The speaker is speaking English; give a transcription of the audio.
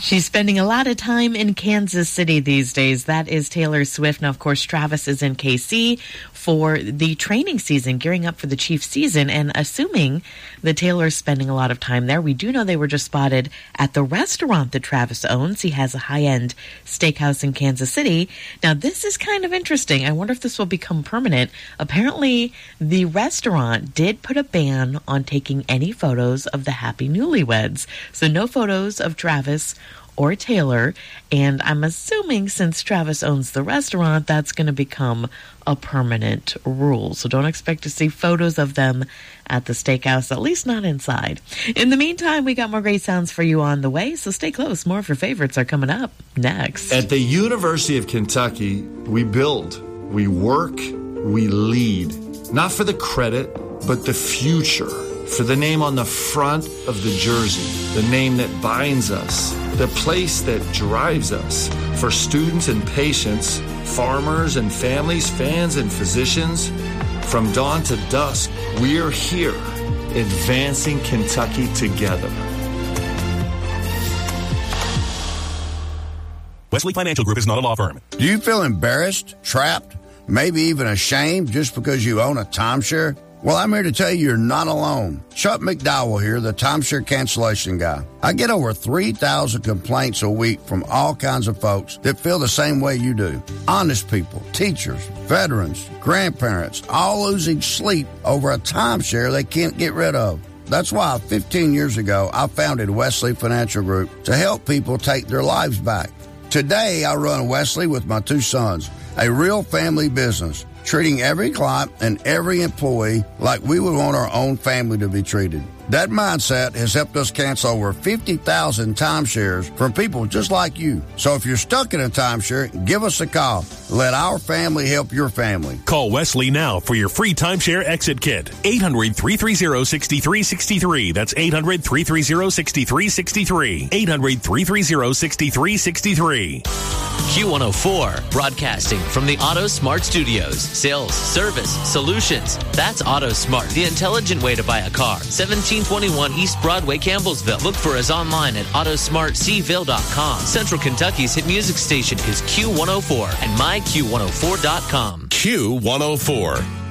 She's spending a lot of time in Kansas City these days. That is Taylor Swift. Now, of course, Travis is in KC for the training season, gearing up for the Chiefs season, and assuming that Taylor's spending a lot of time there. We do know they were just spotted at the restaurant that Travis owns. He has a high-end steakhouse in Kansas City. Now, this is kind of interesting. I wonder if this will become permanent. Apparently, the restaurant did put a ban on taking any photos of the happy newlyweds. So no photos of Travis or Taylor, and I'm assuming since Travis owns the restaurant, that's going to become a permanent rule. So don't expect to see photos of them at the steakhouse, at least not inside. In the meantime, we got more great sounds for you on the way, so stay close. More of your favorites are coming up next. At the University of Kentucky, we build, we work, we lead. Not for the credit, but the future. For the name on the front of the jersey, the name that binds us, the place that drives us. For students and patients, farmers and families, fans and physicians, from dawn to dusk, we're here, advancing Kentucky together. Wesley Financial Group is not a law firm. Do you feel embarrassed, trapped, maybe even ashamed just because you own a timeshare? Well, I'm here to tell you you're not alone. Chuck McDowell here, the timeshare cancellation guy. I get over 3,000 complaints a week from all kinds of folks that feel the same way you do. Honest people, teachers, veterans, grandparents, all losing sleep over a timeshare they can't get rid of. That's why 15 years ago, I founded Wesley Financial Group to help people take their lives back. Today, I run Wesley with my two sons, a real family business, treating every client and every employee like we would want our own family to be treated. That mindset has helped us cancel over 50,000 timeshares from people just like you. So if you're stuck in a timeshare, give us a call. Let our family help your family. Call Wesley now for your free timeshare exit kit. 800-330-6363. That's 800-330-6363. 800-330-6363. Q104, broadcasting from the Auto Smart Studios. Sales, service, solutions. That's Auto Smart, the intelligent way to buy a car. 1721 East Broadway, Campbellsville. Look for us online at autosmartcville.com. Central Kentucky's hit music station is Q104 and myQ104.com. Q104.